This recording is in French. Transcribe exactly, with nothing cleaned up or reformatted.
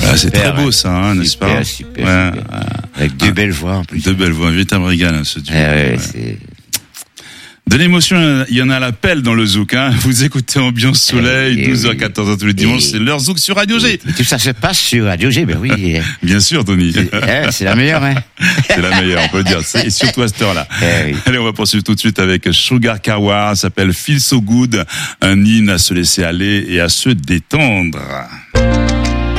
Ah, c'est super, très beau ça, hein, n'est-ce pas? Super, ouais, super. Ah, avec deux ah, belles voix en plus. Deux belles voix, un véritable régal, hein, ce duo. Ah, ouais, ouais. C'est... De l'émotion, il y en a à l'appel dans le Zouk, hein. Vous écoutez Ambiance Soleil, et douze heures quatorze heures tous les dimanches, c'est l'heure Zouk sur Radio G. Et tout ça se passe sur Radio G, ben oui. Bien sûr, Tony. C'est, eh, c'est la meilleure, hein. C'est la meilleure, on peut le dire. C'est, et surtout à cette heure-là. Eh, oui. Allez, on va poursuivre tout de suite avec Sugar Kawa, ça s'appelle Feel So Good, un hymne à se laisser aller et à se détendre.